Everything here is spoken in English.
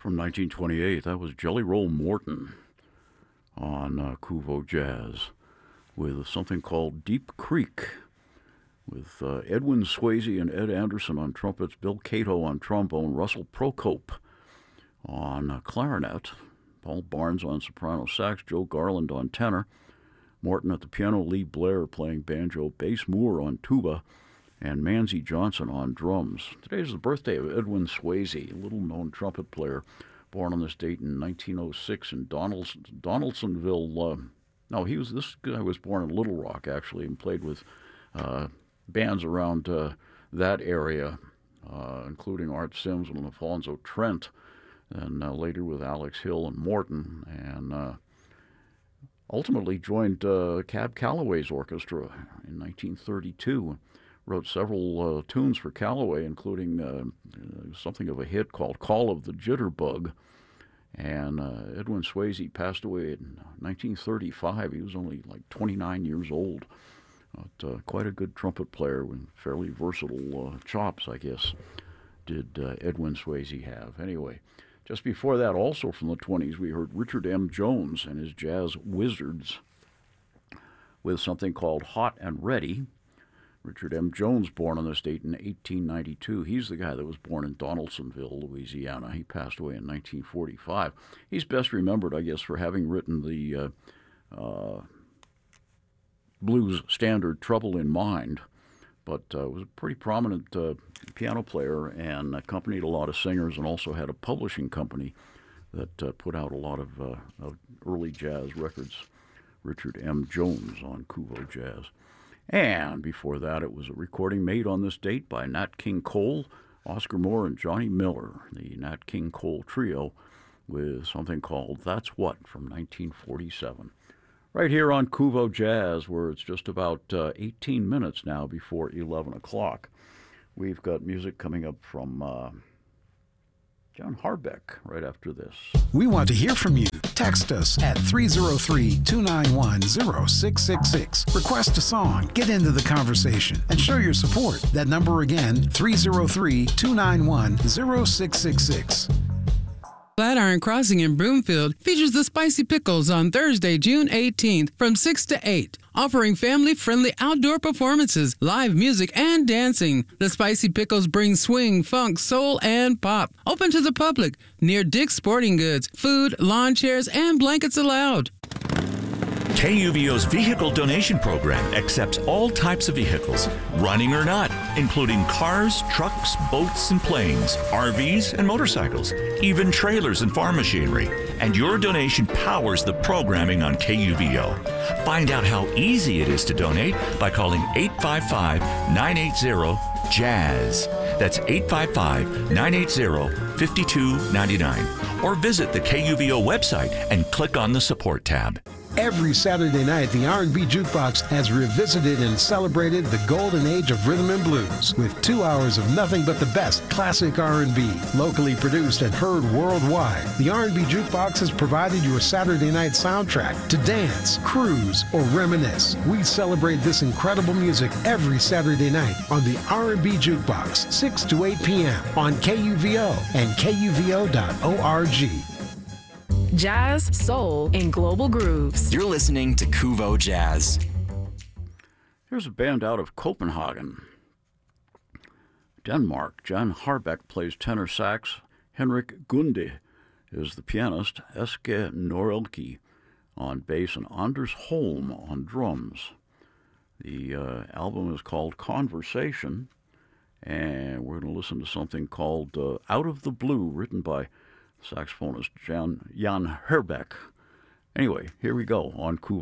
from 1928. That was Jelly Roll Morton on Kuvo Jazz with something called Deep Creek with Edwin Swayze and Ed Anderson on trumpets, Bill Cato on trombone, Russell Procope on clarinet, Paul Barnes on soprano sax, Joe Garland on tenor, Morton at the piano, Lee Blair playing banjo, Bass Moore on tuba, and Manzi Johnson on drums. Today is the birthday of Edwin Swayze, a little-known trumpet player, born on this date in 1906 in Donaldsonville. This guy was born in Little Rock, actually, and played with bands around that area, including Art Sims and Alfonso Trent, and later with Alex Hill and Morton, and ultimately joined Cab Calloway's orchestra in 1932. Wrote several tunes for Calloway, including something of a hit called Call of the Jitterbug. And Edwin Swayze passed away in 1935. He was only like 29 years old. But, quite a good trumpet player with fairly versatile chops, I guess, did Edwin Swayze have. Anyway, just before that, also from the 20s, we heard Richard M. Jones and his Jazz Wizards with something called Hot and Ready. Richard M. Jones, born on this date in 1892. He's the guy that was born in Donaldsonville, Louisiana. He passed away in 1945. He's best remembered, I guess, for having written the blues standard Trouble in Mind, but was a pretty prominent piano player and accompanied a lot of singers, and also had a publishing company that put out a lot of early jazz records. Richard M. Jones on Kuvo Jazz. And before that, it was a recording made on this date by Nat King Cole, Oscar Moore, and Johnny Miller, the Nat King Cole Trio, with something called That's What from 1947. Right here on Kuvo Jazz, where it's just about 18 minutes now before 11 o'clock. We've got music coming up from John Harbeck right after this. We want to hear from you. Text us at 303-291-0666. Request a song, get into the conversation, and show your support. That number again, 303-291-0666. Flatiron Crossing in Broomfield features the Spicy Pickles on Thursday, June 18th from 6 to 8, offering family-friendly outdoor performances, live music, and dancing. The Spicy Pickles bring swing, funk, soul, and pop. Open to the public, near Dick's Sporting Goods. Food, lawn chairs, and blankets allowed. KUVO's vehicle donation program accepts all types of vehicles, running or not, including cars, trucks, boats, and planes, RVs, and motorcycles, even trailers and farm machinery. And your donation powers the programming on KUVO. Find out how easy it is to donate by calling 855-980-JAZZ. That's 855-980-5299. Or visit the KUVO website and click on the Support tab. Every Saturday night, the R&B Jukebox has revisited and celebrated the golden age of rhythm and blues with 2 hours of nothing but the best classic R&B, locally produced and heard worldwide. The R&B Jukebox has provided your Saturday night soundtrack to dance, cruise, or reminisce. We celebrate this incredible music every Saturday night on the R&B Jukebox, 6 to 8 p.m. on KUVO and KUVO.org. Jazz, soul, and global grooves. You're listening to Kuvo Jazz. Here's a band out of Copenhagen, Denmark. Jan Harbeck plays tenor sax. Henrik Gunde is the pianist. Eske Norelke on bass, and Anders Holm on drums. The album is called Conversation, and we're going to listen to something called Out of the Blue, written by saxophonist Jan Harbeck. Anyway, here we go on Kuvo